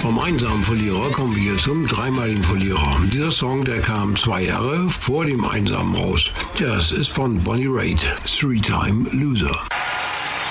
Vom einsamen Verlierer kommen wir zum dreimaligen Verlierer. Dieser Song, der kam 2 Jahre vor dem Einsamen raus. Das ist von Bonnie Raitt, Three-Time Loser.